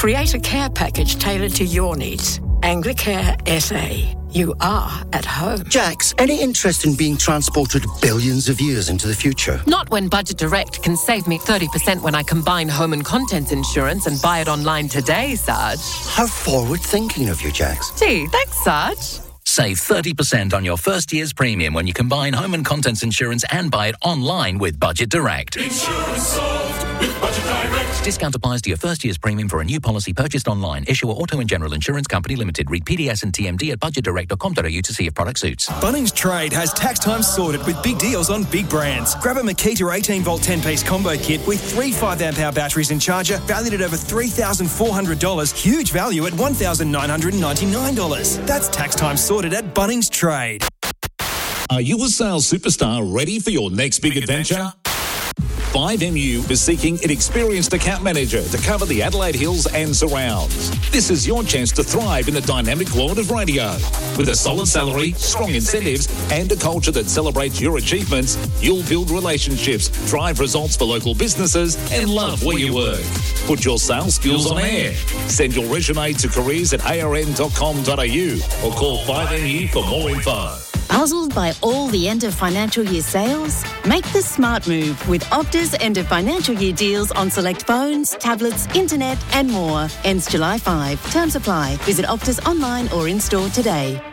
Create a care package tailored to your needs. Anglicare SA. You are at home. Jax, any interest in being transported billions of years into the future? Not when Budget Direct can save me 30% when I combine home and contents insurance and buy it online today, Sarge. How forward-thinking of you, Jax. Gee, thanks, Sarge. Save 30% on your first year's premium when you combine home and contents insurance and buy it online with Budget Direct. Insurance solved with Budget Direct. Discount applies to your first year's premium for a new policy purchased online. Issuer Auto and General Insurance Company Limited. Read PDS and TMD at budgetdirect.com.au to see if product suits. Bunnings Trade has tax time sorted with big deals on big brands. Grab a Makita 18-volt 10-piece combo kit with 3 5-amp-hour batteries and charger valued at over $3,400. Huge value at $1,999. That's tax time sorted at Bunnings Trade. Are you a sales superstar ready for your next big adventure? 5MU is seeking an experienced account manager to cover the Adelaide Hills and surrounds. This is your chance to thrive in the dynamic world of radio. With a solid salary, strong incentives, and a culture that celebrates your achievements, you'll build relationships, drive results for local businesses, and love where you work. Put your sales skills on air. Send your resume to careers@arn.com.au or call 5MU for more info. Puzzled by all the end of financial year sales? Make the smart move with Optus end of financial year deals on select phones, tablets, internet and more. Ends July 5. Terms apply. Visit Optus online or in-store today.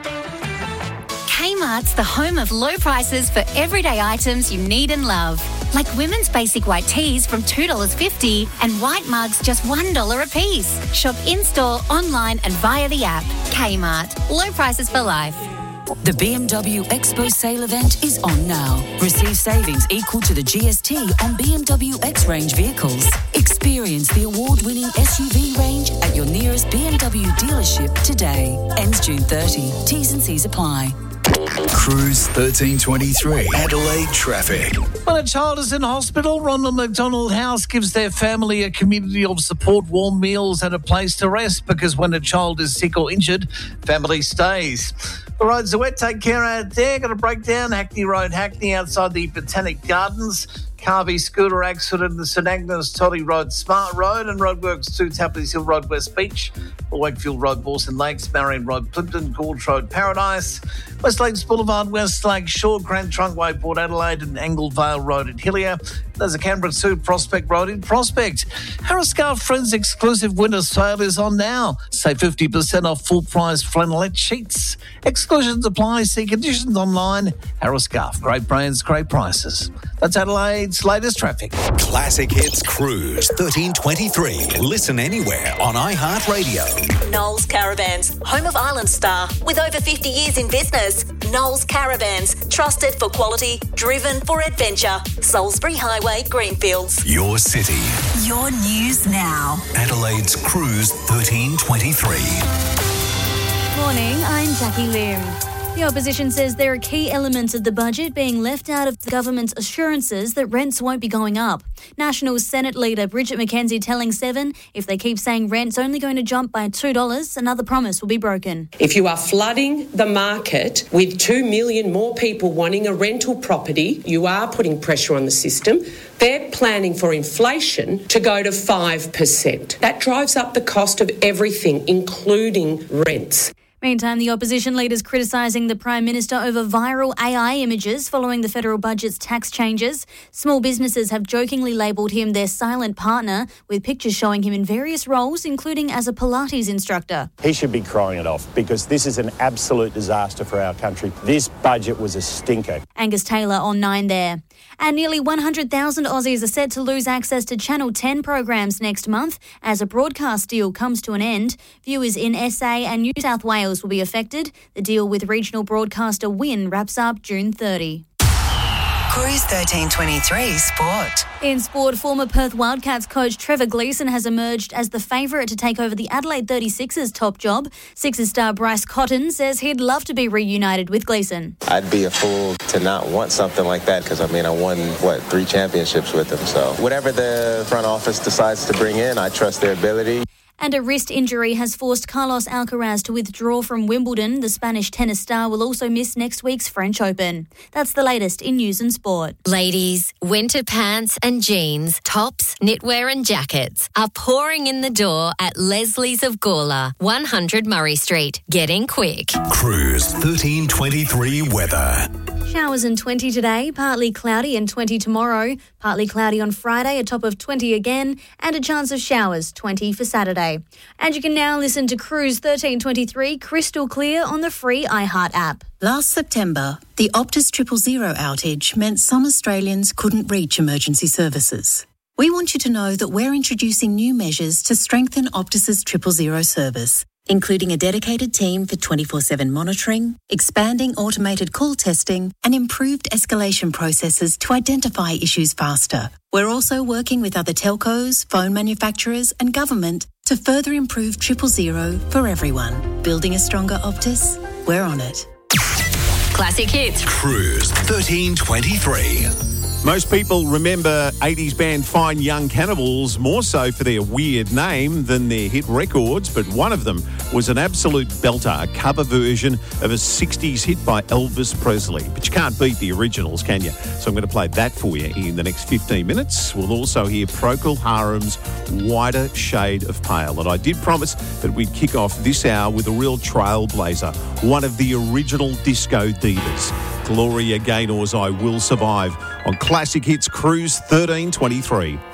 Kmart's the home of low prices for everyday items you need and love. Like women's basic white tees from $2.50 and white mugs just $1 a piece. Shop in-store, online and via the app. Kmart. Low prices for life. The BMW Expo sale event is on now. Receive savings equal to the GST on BMW X-Range vehicles. Experience the award-winning SUV range at your nearest BMW dealership today. Ends June 30. T's and C's apply. Cruise 1323, Adelaide traffic. When a child is in hospital, Ronald McDonald House gives their family a community of support, warm meals and a place to rest, because when a child is sick or injured, family stays. The roads are wet, take care out there. Got a breakdown, Hackney Road, Hackney, outside the Botanic Gardens. Carvey scooter accident in the St Agnes Toddy Road, Smart Road, and roadworks to Tapley's Hill Road, West Beach, Wakefield Road, Mawson Lakes, Marion Road, Plimpton, Gorge Road, Paradise, West Lakes Boulevard, West Lake Shore, Grand Trunk Way, Port Adelaide, and Angled Vale Road at Hillier. There's a Canberra 2 Prospect Road in Prospect. Harris Scarf Friends exclusive winter sale is on now. Save 50% off full price flannelette sheets. Exclusions apply. See conditions online. Harris Scarf. Great brands, great prices. That's Adelaide's latest traffic. Classic Hits Cruise 1323. Listen anywhere on iHeartRadio. Knowles Caravans, home of Island Star, with over 50 years in business. Knowles Caravans, trusted for quality, driven for adventure. Salisbury Highway, Greenfields. Your city. Your news now. Adelaide's Cruise 1323. Morning, I'm Jackie Lim. The opposition says there are key elements of the budget being left out of the government's assurances that rents won't be going up. National Senate leader Bridget McKenzie telling Seven if they keep saying rent's only going to jump by $2, another promise will be broken. If you are flooding the market with 2 million more people wanting a rental property, you are putting pressure on the system. They're planning for inflation to go to 5%. That drives up the cost of everything, including rents. Meantime, the opposition leaders criticising the Prime Minister over viral AI images following the federal budget's tax changes. Small businesses have jokingly labelled him their silent partner, with pictures showing him in various roles, including as a Pilates instructor. He should be crying it off, because this is an absolute disaster for our country. This budget was a stinker. Angus Taylor on 9 there. And nearly 100,000 Aussies are set to lose access to Channel 10 programs next month as a broadcast deal comes to an end. Viewers in SA and New South Wales will be affected. The deal with regional broadcaster Win wraps up June 30. Cruise 1323 Sport. In sport, former Perth Wildcats coach Trevor Gleeson has emerged as the favourite to take over the Adelaide 36ers top job. Sixers star Bryce Cotton says he'd love to be reunited with Gleeson. I'd be a fool to not want something like that, because, I won, 3 championships with him. So whatever the front office decides to bring in, I trust their ability. And a wrist injury has forced Carlos Alcaraz to withdraw from Wimbledon. The Spanish tennis star will also miss next week's French Open. That's the latest in news and sport. Ladies, winter pants and jeans, tops, knitwear and jackets are pouring in the door at Leslie's of Gawler, 100 Murray Street. Get in quick. Cruise 1323 weather. Showers and 20 today, partly cloudy and 20 tomorrow, partly cloudy on Friday, a top of 20 again, and a chance of showers, 20 for Saturday. And you can now listen to Cruise 1323 crystal clear on the free iHeart app. Last September, the Optus 000 outage meant some Australians couldn't reach emergency services. We want you to know that we're introducing new measures to strengthen Optus's 000 service, including a dedicated team for 24/7 monitoring, expanding automated call testing, and improved escalation processes to identify issues faster. We're also working with other telcos, phone manufacturers, and government to further improve 000 for everyone. Building a stronger Optus? We're on it. Classic hits. Cruise 1323. Most people remember 80s band Fine Young Cannibals more so for their weird name than their hit records, but one of them was an absolute belter, a cover version of a 60s hit by Elvis Presley. But you can't beat the originals, can you? So I'm going to play that for you in the next 15 minutes. We'll also hear Procol Harum's Whiter Shade of Pale. And I did promise that we'd kick off this hour with a real trailblazer, one of the original disco divas, Gloria Gaynor's I Will Survive, on Classic Hits Cruise 1323.